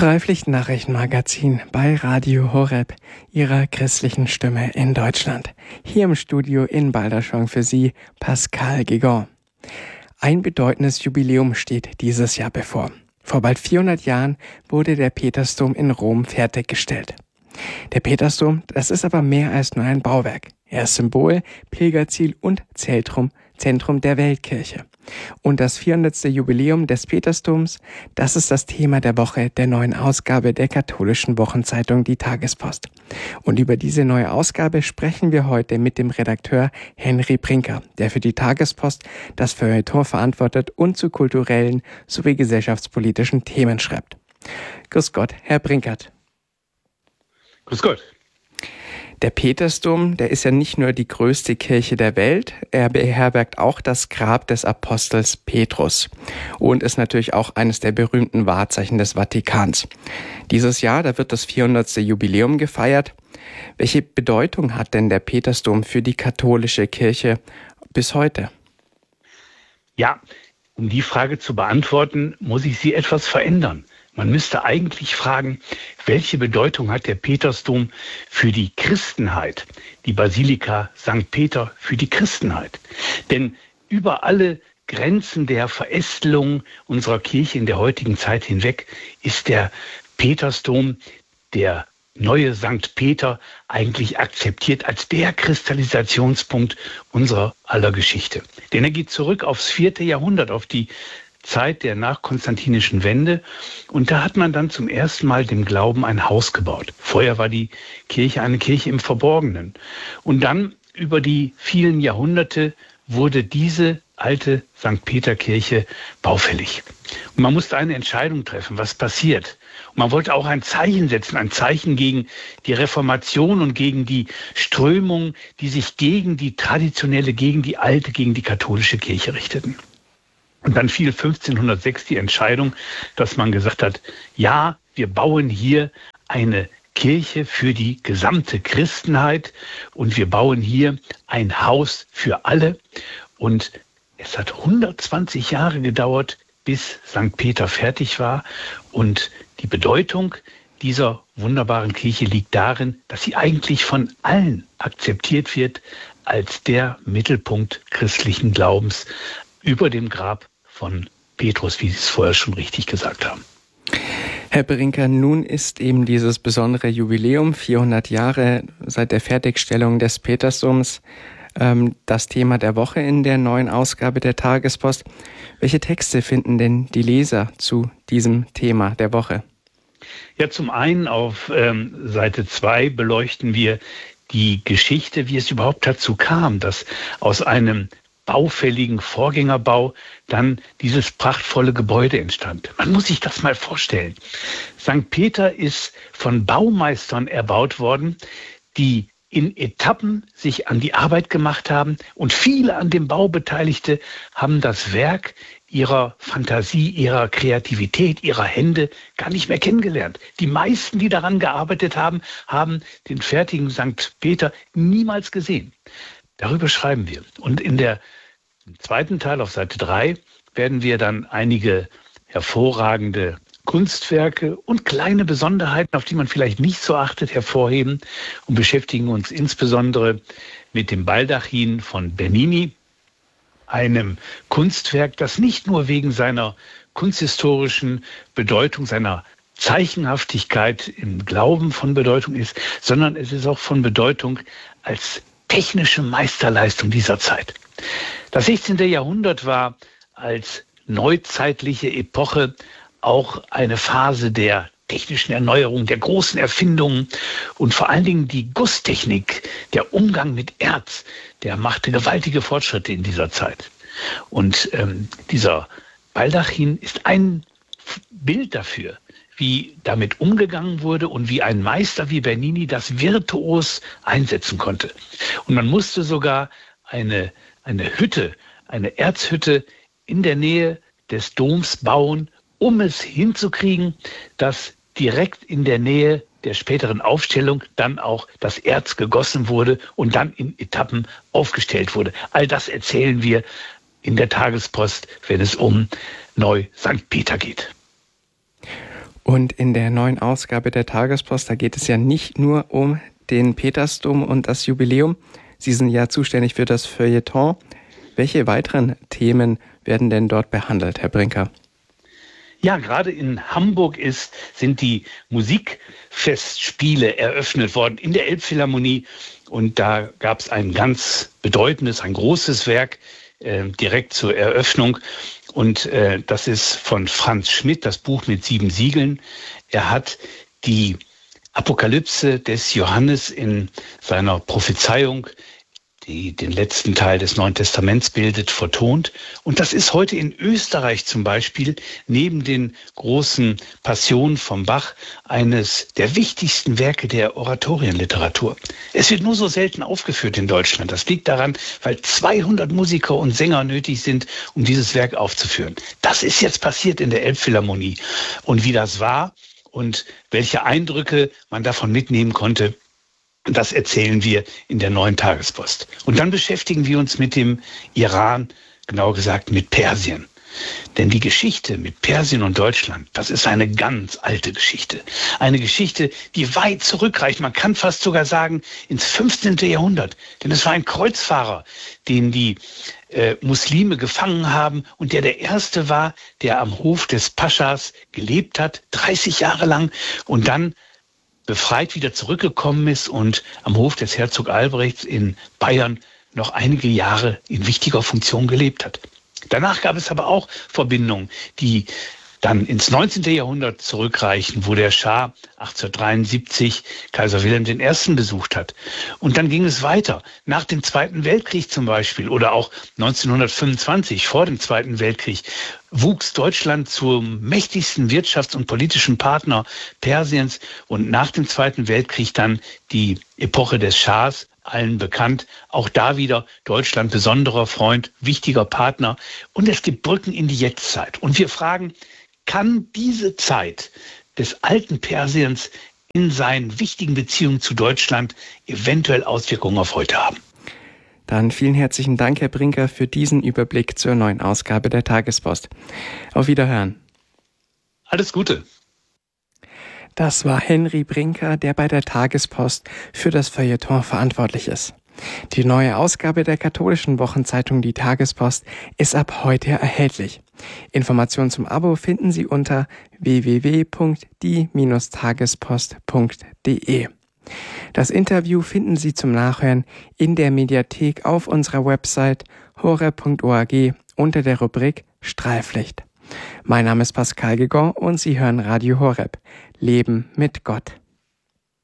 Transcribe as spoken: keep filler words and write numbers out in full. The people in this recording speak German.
Freipflicht-Nachrichtenmagazin bei Radio Horeb, Ihrer christlichen Stimme in Deutschland. Hier im Studio in Balderschwang für Sie Pascal Gigon. Ein bedeutendes Jubiläum steht dieses Jahr bevor. Vor bald vierhundert Jahren wurde der Petersdom in Rom fertiggestellt. Der Petersdom, das ist aber mehr als nur ein Bauwerk. Er ist Symbol, Pilgerziel und Zentrum, Zentrum der Weltkirche. Und das vierhundertste Jubiläum des Petersdoms, das ist das Thema der Woche der neuen Ausgabe der katholischen Wochenzeitung Die Tagespost. Und über diese neue Ausgabe sprechen wir heute mit dem Redakteur Henry Brinker, der für die Tagespost das Feuilleton verantwortet und zu kulturellen sowie gesellschaftspolitischen Themen schreibt. Grüß Gott, Herr Brinkert. Grüß Gott. Der Petersdom, der ist ja nicht nur die größte Kirche der Welt, er beherbergt auch das Grab des Apostels Petrus und ist natürlich auch eines der berühmten Wahrzeichen des Vatikans. Dieses Jahr, da wird das vierhundertste Jubiläum gefeiert. Welche Bedeutung hat denn der Petersdom für die katholische Kirche bis heute? Ja, um die Frage zu beantworten, muss ich sie etwas verändern. Man müsste eigentlich fragen, welche Bedeutung hat der Petersdom für die Christenheit, die Basilika Sankt Peter für die Christenheit? Denn über alle Grenzen der Verästelung unserer Kirche in der heutigen Zeit hinweg ist der Petersdom, der neue Sankt Peter, eigentlich akzeptiert als der Kristallisationspunkt unserer aller Geschichte. Denn er geht zurück aufs vierte Jahrhundert, auf die Zeit der nachkonstantinischen Wende. Und da hat man dann zum ersten Mal dem Glauben ein Haus gebaut. Vorher war die Kirche eine Kirche im Verborgenen. Und dann über die vielen Jahrhunderte wurde diese alte Sankt Peter Kirche baufällig. Und man musste eine Entscheidung treffen, was passiert. Und man wollte auch ein Zeichen setzen, ein Zeichen gegen die Reformation und gegen die Strömung, die sich gegen die traditionelle, gegen die alte, gegen die katholische Kirche richteten. Und dann fiel fünfzehnhundertsechs die Entscheidung, dass man gesagt hat, ja, wir bauen hier eine Kirche für die gesamte Christenheit und wir bauen hier ein Haus für alle. Und es hat hundertzwanzig Jahre gedauert, bis Sankt Peter fertig war. Und die Bedeutung dieser wunderbaren Kirche liegt darin, dass sie eigentlich von allen akzeptiert wird als der Mittelpunkt christlichen Glaubens über dem Grab von Petrus, wie Sie es vorher schon richtig gesagt haben. Herr Brinker, nun ist eben dieses besondere Jubiläum, vierhundert Jahre seit der Fertigstellung des Petersdoms, ähm, das Thema der Woche in der neuen Ausgabe der Tagespost. Welche Texte finden denn die Leser zu diesem Thema der Woche? Ja, zum einen auf ähm, Seite zwei beleuchten wir die Geschichte, wie es überhaupt dazu kam, dass aus einem baufälligen Vorgängerbau dann dieses prachtvolle Gebäude entstand. Man muss sich das mal vorstellen. Sankt Peter ist von Baumeistern erbaut worden, die in Etappen sich an die Arbeit gemacht haben und viele an dem Bau Beteiligte haben das Werk ihrer Fantasie, ihrer Kreativität, ihrer Hände gar nicht mehr kennengelernt. Die meisten, die daran gearbeitet haben, haben den fertigen Sankt Peter niemals gesehen. Darüber schreiben wir. Und in der im zweiten Teil auf Seite drei werden wir dann einige hervorragende Kunstwerke und kleine Besonderheiten, auf die man vielleicht nicht so achtet, hervorheben und beschäftigen uns insbesondere mit dem Baldachin von Bernini, einem Kunstwerk, das nicht nur wegen seiner kunsthistorischen Bedeutung, seiner Zeichenhaftigkeit im Glauben von Bedeutung ist, sondern es ist auch von Bedeutung als technische Meisterleistung dieser Zeit. Das sechzehnte. Jahrhundert war als neuzeitliche Epoche auch eine Phase der technischen Erneuerung, der großen Erfindungen und vor allen Dingen die Gusstechnik, der Umgang mit Erz, der machte gewaltige Fortschritte in dieser Zeit. Und ähm, dieser Baldachin ist ein Bild dafür, wie damit umgegangen wurde und wie ein Meister wie Bernini das virtuos einsetzen konnte. Und man musste sogar eine, eine Hütte, eine Erzhütte in der Nähe des Doms bauen, um es hinzukriegen, dass direkt in der Nähe der späteren Aufstellung dann auch das Erz gegossen wurde und dann in Etappen aufgestellt wurde. All das erzählen wir in der Tagespost, wenn es um Neu Sankt Peter geht. Und in der neuen Ausgabe der Tagespost, da geht es ja nicht nur um den Petersdom und das Jubiläum. Sie sind ja zuständig für das Feuilleton. Welche weiteren Themen werden denn dort behandelt, Herr Brinker? Ja, gerade in Hamburg ist, sind die Musikfestspiele eröffnet worden in der Elbphilharmonie. Und da gab es ein ganz bedeutendes, ein großes Werk äh, direkt zur Eröffnung. Und äh, das ist von Franz Schmidt, das Buch mit sieben Siegeln. Er hat die Apokalypse des Johannes in seiner Prophezeiung, die den letzten Teil des Neuen Testaments bildet, vertont. Und das ist heute in Österreich zum Beispiel neben den großen Passionen von Bach eines der wichtigsten Werke der Oratorienliteratur. Es wird nur so selten aufgeführt in Deutschland. Das liegt daran, weil zweihundert Musiker und Sänger nötig sind, um dieses Werk aufzuführen. Das ist jetzt passiert in der Elbphilharmonie. Und wie das war und welche Eindrücke man davon mitnehmen konnte, das erzählen wir in der neuen Tagespost. Und dann beschäftigen wir uns mit dem Iran, genauer gesagt mit Persien. Denn die Geschichte mit Persien und Deutschland, das ist eine ganz alte Geschichte. Eine Geschichte, die weit zurückreicht. Man kann fast sogar sagen, ins fünfzehnten Jahrhundert. Denn es war ein Kreuzfahrer, den die äh, Muslime gefangen haben und der der erste war, der am Hof des Paschas gelebt hat, dreißig Jahre lang und dann befreit wieder zurückgekommen ist und am Hof des Herzog Albrechts in Bayern noch einige Jahre in wichtiger Funktion gelebt hat. Danach gab es aber auch Verbindungen, die dann ins neunzehnten Jahrhundert zurückreichen, wo der Schah achtzehnhundertdreiundsiebzig Kaiser Wilhelm der Erste besucht hat. Und dann ging es weiter, nach dem Zweiten Weltkrieg zum Beispiel oder auch neunzehnhundertfünfundzwanzig, vor dem Zweiten Weltkrieg, wuchs Deutschland zum mächtigsten wirtschafts- und politischen Partner Persiens und nach dem Zweiten Weltkrieg dann die Epoche des Schahs, allen bekannt. Auch da wieder Deutschland besonderer Freund, wichtiger Partner. Und es gibt Brücken in die Jetztzeit. Und wir fragen, kann diese Zeit des alten Persiens in seinen wichtigen Beziehungen zu Deutschland eventuell Auswirkungen auf heute haben? Dann vielen herzlichen Dank, Herr Brinker, für diesen Überblick zur neuen Ausgabe der Tagespost. Auf Wiederhören. Alles Gute. Das war Henry Brinker, der bei der Tagespost für das Feuilleton verantwortlich ist. Die neue Ausgabe der katholischen Wochenzeitung Die Tagespost ist ab heute erhältlich. Informationen zum Abo finden Sie unter w w w punkt die tagespost punkt d e. Das Interview finden Sie zum Nachhören in der Mediathek auf unserer Website horeb punkt org unter der Rubrik Streiflicht. Mein Name ist Pascal Gegon und Sie hören Radio Horeb. Leben mit Gott.